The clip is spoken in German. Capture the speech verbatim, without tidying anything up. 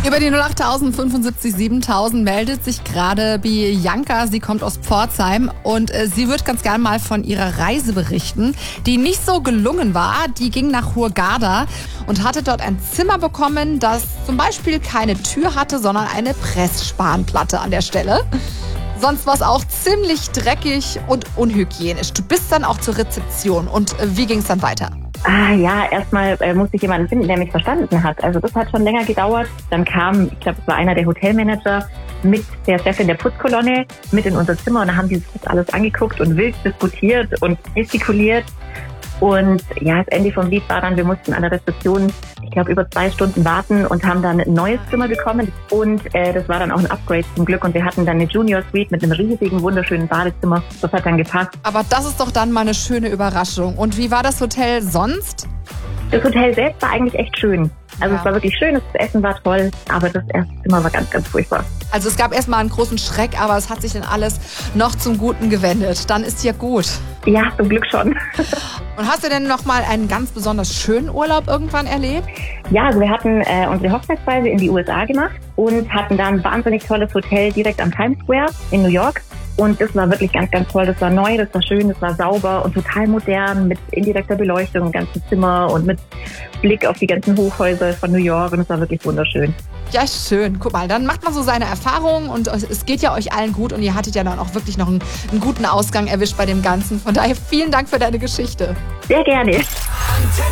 Über die null acht fünfundsiebzig siebentausend meldet sich gerade Bianca. Sie kommt aus Pforzheim und äh, sie wird ganz gern mal von ihrer Reise berichten, die nicht so gelungen war. Die ging nach Hurghada und hatte dort ein Zimmer bekommen, das zum Beispiel keine Tür hatte, sondern eine Pressspanplatte an der Stelle. Sonst war es auch ziemlich dreckig und unhygienisch. Du bist dann auch zur Rezeption. Und äh, wie ging es dann weiter? Ah ja, erstmal äh, musste ich jemanden finden, der mich verstanden hat. Also das hat schon länger gedauert. Dann kam, ich glaube, es war einer der Hotelmanager mit der Chefin der Putzkolonne mit in unser Zimmer und da haben die sich das alles angeguckt und wild diskutiert und gestikuliert. Und ja, das Ende vom Lied war dann, wir mussten an der Rezeption, ich glaube, über zwei Stunden warten und haben dann ein neues Zimmer bekommen. Und äh, das war dann auch ein Upgrade zum Glück. Und wir hatten dann eine Junior Suite mit einem riesigen, wunderschönen Badezimmer. Das hat dann gepasst. Aber das ist doch dann mal eine schöne Überraschung. Und wie war das Hotel sonst? Das Hotel selbst war eigentlich echt schön. Also ja. Es war wirklich schön, das Essen war toll, aber das erste Zimmer war ganz, ganz furchtbar. Also es gab erstmal einen großen Schreck, aber es hat sich dann alles noch zum Guten gewendet. Dann ist ja gut. Ja, zum Glück schon. Und hast du denn noch mal einen ganz besonders schönen Urlaub irgendwann erlebt? Ja, also wir hatten äh, unsere Hochzeitsreise in die U S A gemacht und hatten dann ein wahnsinnig tolles Hotel direkt am Times Square in New York. Und das war wirklich ganz, ganz toll. Das war neu, das war schön, das war sauber und total modern mit indirekter Beleuchtung im ganzen Zimmer und mit Blick auf die ganzen Hochhäuser von New York. Und es war wirklich wunderschön. Ja, schön. Guck mal, dann macht man so seine Erfahrungen und es geht ja euch allen gut und ihr hattet ja dann auch wirklich noch einen, einen guten Ausgang erwischt bei dem Ganzen. Von daher vielen Dank für deine Geschichte. Sehr gerne.